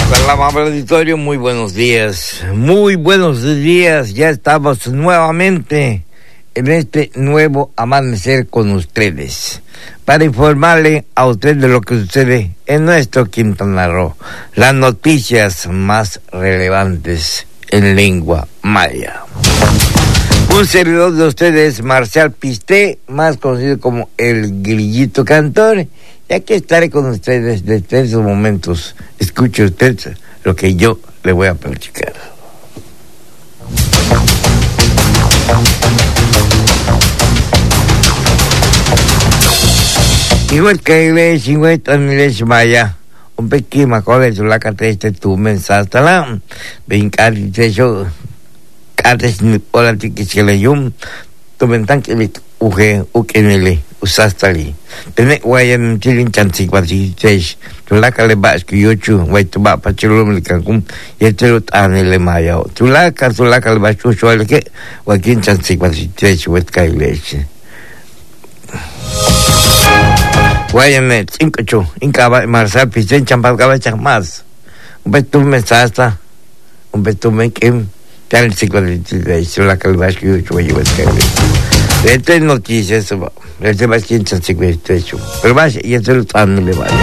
Hola, amable auditorio, muy buenos días. Muy buenos días, ya estamos nuevamente en este nuevo amanecer con ustedes para informarle a usted de lo que sucede en nuestro Quintana Roo, las noticias más relevantes en lengua maya. Un servidor de ustedes, Marcial Pisté, más conocido como el Grillito Cantor, y aquí estaré con ustedes desde esos momentos. Escuche usted lo que yo le voy a platicar. Igual que le 50 miles maya, un pequeño macole de la carta tu mensaje la, brincar y techo, cartas ni por la que se le yum, tu mentan que le ukenele usastali tene wayan tilin chansi kwati tesh tulaka le basku yochu wai tuba pachulum le kangkum yetelut anele maya tulaka le basku shwale ke wakin chansi kwati tesh wet kailesh wayan ne cincocho incaba Marcial Pisté champas gaba chakmas un betum mesasta un betum kem tal sikwati tesh tulaka le basku yochu wet kailesh. Esta es noticia, este va a ser hecho. Pero vaya, y esto no le vaya.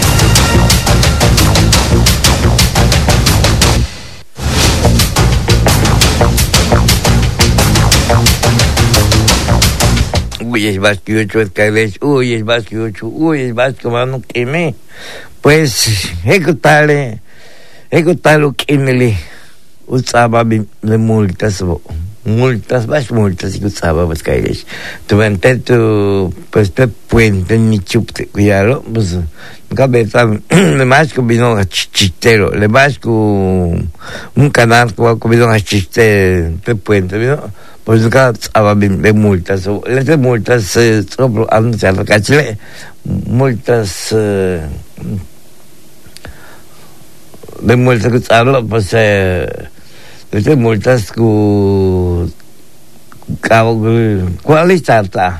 Uy, es más que 8 escaleras, uy, es más que 8, uy, es más que mano que me. Pues, ejecutale, quémele, usaba de multas, más multas y usaba pues caíles. Durante tu pues te puente ni chupte cuidado pues cabeza le más que vino a chistero le más que un canal que vino a chiste te puente vino pues nunca estaba de multas las multas solo anunciar cachile multas de multas que hablo pues estas multas ¿cuál es esta?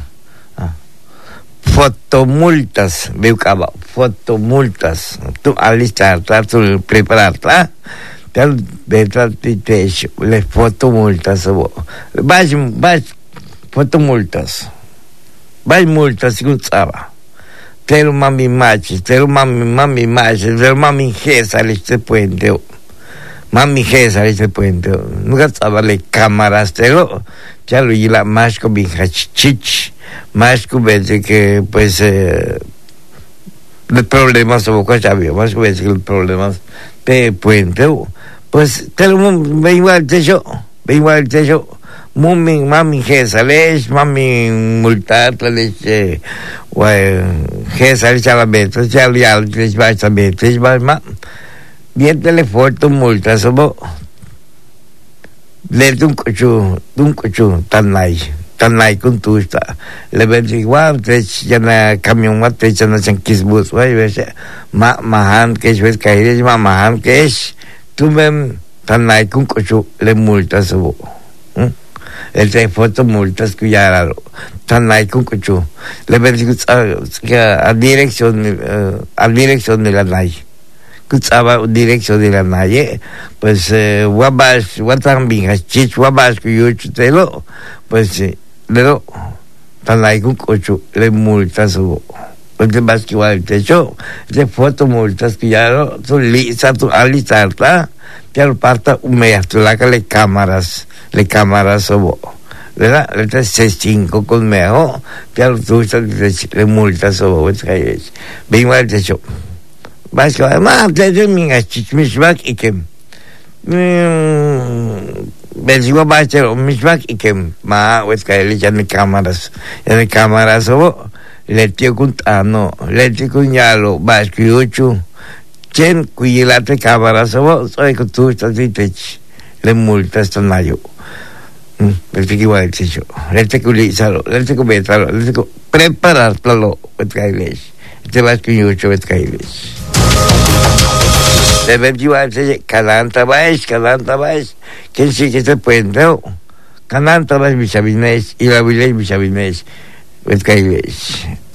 Fotomultas, veo que fotomultas. Tú alistarla, tú prepararla, tal detrás de techo, les fotomultas. Vas fotomultas, vas multas que usaba. Pero mami machis, pero mami gesa, este puente. Mami Gesa ese puente, nunca estaba le cámaras, pero ya lo y la más con mi hachich, más con que pues de problemas o cosa había, más con que problemas de puente, pues te lo ve igual techo, mami Gesa les, mami multar les, Gesa les a la meta, ya les va a meter, les va a bien telefoto multas sobo le un cocho tan nai con tu está le ves igual te ya na camión mate ya na chankisbus vai ves mahan que es caer mahan que es tú ven tan nai con cocho le multas sobo el telefoto multas que ya tan nai con cocho le ves a dirección de la nai escuchaba dirección de la naye, pues pues luego tan ahí con cocho le multas o pues más que igual te hecho de foto multas que ya no tú lisa tú alistarla te lo parta me tú la que le cámaras o ¿verdad? Le traes 6-5 con mejor te lo tú le multas o pues que es bien igual te hecho más que además te minga misbak ikem benzigo bacho misbak ikem ma wes kaeli ya ni cámaras o le tío cuntano le tío cuñalo basquiuchu chen cuilate cámaras o soy con tu estás le multas tan mayo el tío igual chicho le tío culizalo le tío betalo le tío prepararlo wes kaeli te basquiuchu wes kaeli debe llevar calanta vais, que sí que se puede, calanta vais, Bisabinés, y la Vilés, Bisabinés, pues que